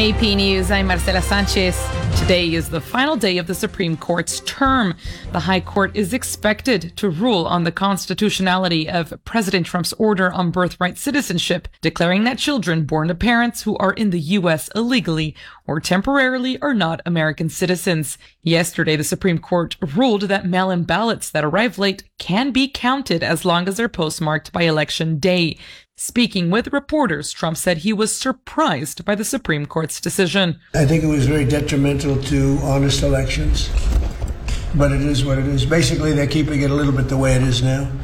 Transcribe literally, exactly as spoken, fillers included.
A P News, I'm Marcela Sanchez. Today is the final day of the Supreme Court's term. The High Court is expected to rule on the constitutionality of President Trump's order on birthright citizenship, declaring that children born to parents who are in the U S illegally or temporarily are not American citizens. Yesterday, the Supreme Court ruled that mail-in ballots that arrive late can be counted as long as they're postmarked by Election Day. Speaking with reporters, Trump said he was surprised by the Supreme Court's decision. I think it was very detrimental to honest elections, but it is what it is. Basically, they're keeping it a little bit the way it is now.